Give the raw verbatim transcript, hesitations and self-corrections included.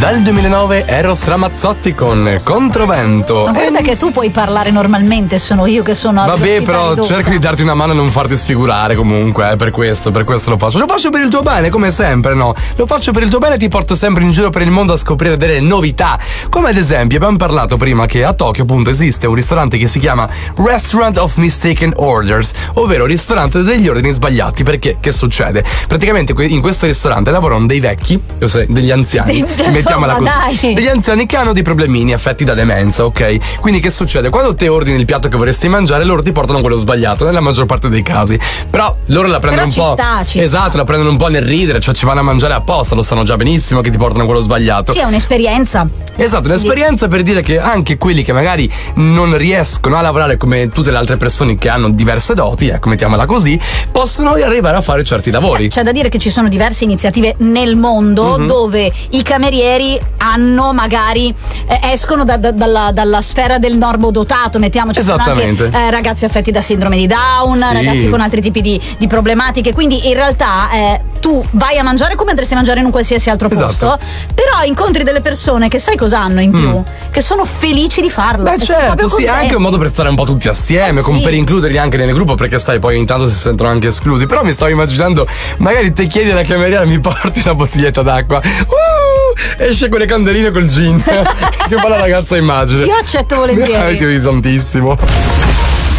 Dal duemilanove Eros Ramazzotti con Controvento. Ma guarda che tu puoi parlare normalmente, sono io che sono a Vabbè, però cerco di darti una mano e non farti sfigurare comunque, eh, per questo, per questo lo faccio. Lo faccio per il tuo bene, come sempre, no? Lo faccio per il tuo bene e ti porto sempre in giro per il mondo a scoprire delle novità. Come ad esempio abbiamo parlato prima che a Tokyo appunto esiste un ristorante che si chiama Restaurant of Mistaken Orders, ovvero ristorante degli ordini sbagliati. Perché? Che succede? Praticamente in questo ristorante lavorano dei vecchi, degli anziani, mettiamola così, dai. degli anziani che hanno dei problemini affetti da demenza, ok? Quindi che succede? Quando te ordini il piatto che vorresti mangiare, loro ti portano quello sbagliato nella maggior parte dei casi. Però loro la prendono Però un po'. Sta, ci esatto, sta. la prendono un po' nel ridere, cioè ci vanno a mangiare apposta, lo sanno già benissimo che ti portano quello sbagliato. Sì, è un'esperienza. Esatto, un'esperienza per dire che anche quelli che magari non riescono a lavorare come tutte le altre persone che hanno diverse doti, ecco, mettiamola così, possono arrivare a fare certi lavori. Eh, c'è da dire che ci sono diverse iniziative nel mondo mm-hmm. dove i camerieri hanno magari eh, escono da, da, dalla, dalla sfera del normodotato, mettiamoci, sono anche eh, ragazzi affetti da sindrome di Down, sì. ragazzi con altri tipi di, di problematiche, quindi in realtà eh, tu vai a mangiare come andresti a mangiare in un qualsiasi altro esatto. posto, però incontri delle persone che sai cosa hanno in più, mm. che sono felici di farlo. Beh certo, sì, è anche un modo per stare un po' tutti assieme, eh, sì. per includerli anche nel gruppo, perché sai, poi ogni tanto si sentono anche esclusi. Però mi stavo immaginando, magari te chiedi alla cameriera mi porti una bottiglietta d'acqua, uh, esce con le candeline col gin. Che bella ragazza immagine. Io accetto volentieri. Ti vedo tantissimo.